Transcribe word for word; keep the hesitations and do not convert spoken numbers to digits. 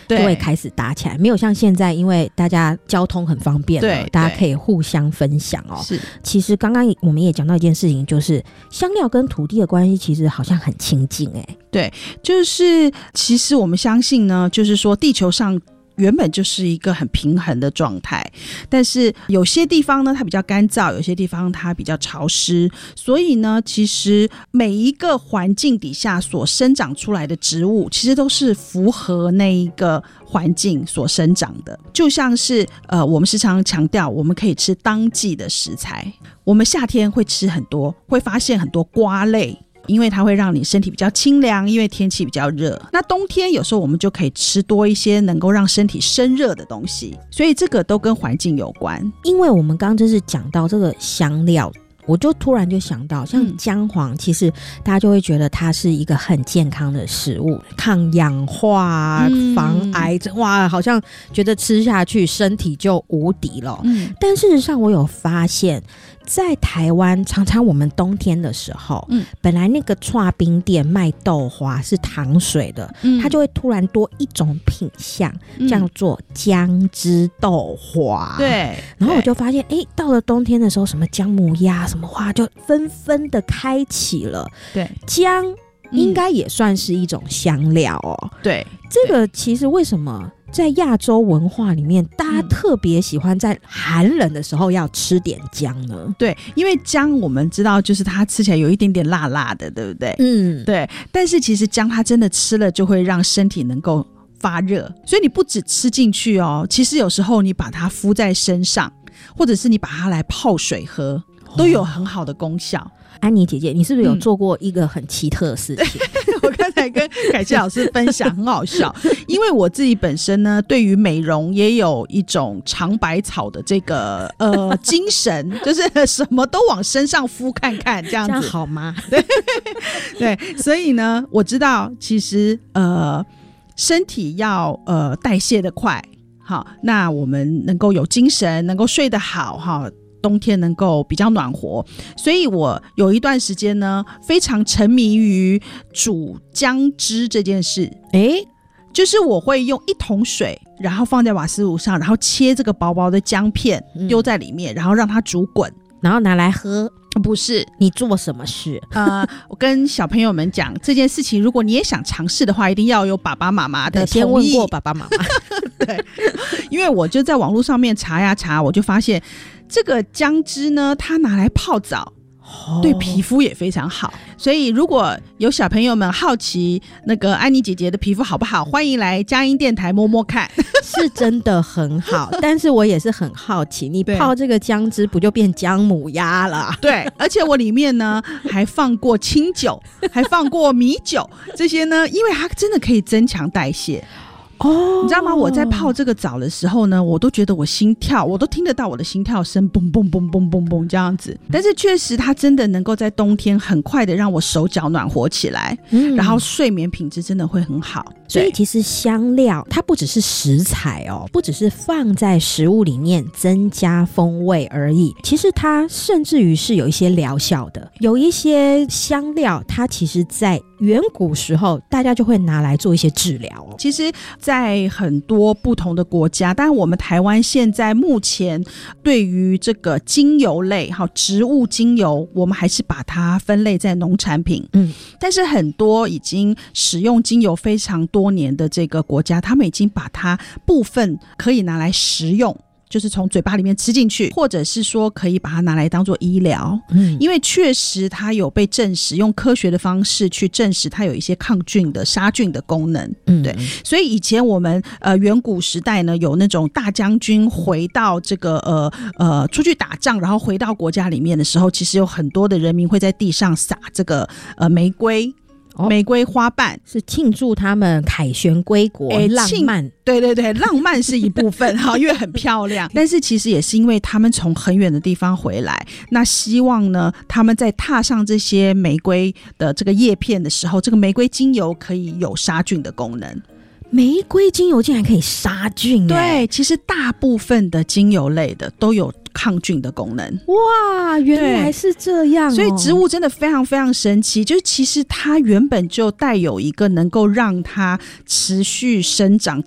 就会开始打起来，没有像现在因为大家交通很方便了，大家可以互相分享哦。是，其实刚刚我们也讲到一件事情，就是香料跟土地的关系其实好像很亲近哎、欸。 对，就是其实我们相信呢，就是说地球上原本就是一个很平衡的状态，但是有些地方呢它比较干燥，有些地方它比较潮湿，所以呢其实每一个环境底下所生长出来的植物其实都是符合那一个环境所生长的。就像是呃，我们时常强调我们可以吃当季的食材，我们夏天会吃很多，会发现很多瓜类，因为它会让你身体比较清凉，因为天气比较热。那冬天有时候我们就可以吃多一些能够让身体生热的东西，所以这个都跟环境有关。 因为我们刚刚就是讲到这个香料，我就突然就想到像姜黄、嗯、其实大家就会觉得它是一个很健康的食物，抗氧化、嗯、防癌症，哇，好像觉得吃下去身体就无敌了、嗯、但事实上我有发现在台湾常常我们冬天的时候、嗯、本来那个剉冰店卖豆花是糖水的、嗯、它就会突然多一种品项、嗯、叫做姜汁豆花。 对， 然后我就发现哎，到了冬天的时候什么姜母鸭什么花就纷纷的开启了。对，姜应该也算是一种香料哦。 对， 这个其实为什么在亚洲文化里面大家特别喜欢在寒冷的时候要吃点姜呢？ 对，因为姜我们知道就是它吃起来有一点点辣辣的，对不对？嗯，对。但是其实姜它真的吃了就会让身体能够发热，所以你不只吃进去哦，其实有时候你把它敷在身上，或者是你把它来泡水喝，都有很好的功效。哦， 安妮姐姐，你是不是有做过一个很奇特的事情？ 嗯、我刚才跟凯茜老师分享很好笑，因为我自己本身呢对于美容也有一种尝百草的这个呃精神，就是什么都往身上敷看看，这样子， 这样好吗？ 对对，所以呢我知道其实呃身体要呃代谢的快，好，那我们能够有精神，能够睡得好哈，冬天能够比较暖和，所以我有一段时间呢非常沉迷于煮姜汁这件事。诶，就是我会用一桶水，然后放在瓦斯炉上，然后切这个薄薄的姜片丢在里面、嗯、然后让它煮滚， 然后拿来喝。 不是， 你做什么事？ 呃，我跟小朋友们讲这件事情，如果你也想尝试的话，一定要有爸爸妈妈的同意。 先问过爸爸妈妈。 对，因为我就在网络上面查呀查，我就发现这个姜汁呢，它拿来泡澡，对皮肤也非常好。所以如果有小朋友们好奇那个安妮姐姐的皮肤好不好，欢迎来佳音电台摸摸看。 是真的很好，但是我也是很好奇，你泡这个姜汁不就变姜母鸭了？ 对，而且我里面呢还放过清酒，还放过米酒，这些呢因为它真的可以增强代谢。哦，你知道吗？我在泡这个澡的时候呢，我都觉得我心跳，我都听得到我的心跳声，嘣嘣嘣嘣嘣嘣这样子。但是确实，它真的能够在冬天很快的让我手脚暖和起来，嗯，然后睡眠品质真的会很好。 所以其实香料它不只是食材哦，不只是放在食物里面增加风味而已，其实它甚至于是有一些疗效的。有一些香料，它其实在远古时候大家就会拿来做一些治疗哦。 其实在很多不同的国家，但我们台湾现在目前对于这个精油类植物精油，我们还是把它分类在农产品。嗯，但是很多已经使用精油非常多年的这个国家，他们已经把它部分可以拿来食用，就是从嘴巴里面吃进去，或者是说可以把它拿来当做医疗。嗯，因为确实它有被证实，用科学的方式去证实它有一些抗菌的杀菌的功能。嗯，对，所以以前我们呃远古时代呢，有那种大将军回到这个呃呃出去打仗，然后回到国家里面的时候，其实有很多的人民会在地上撒这个呃玫瑰。玫瑰花瓣， 是庆祝他们凯旋归国、欸、浪漫。 对对对，浪漫是一部分因为很漂亮，但是其实也是因为他们从很远的地方回来，那希望呢他们在踏上这些玫瑰的这个叶片的时候，这个玫瑰精油可以有杀菌的功能。 玫瑰精油竟然可以杀菌、欸、 对，其实大部分的精油类的都有抗菌的功能。 哇，原来是这样、哦、 所以植物真的非常非常神奇，就是其实它原本就带有一个能够让它持续生长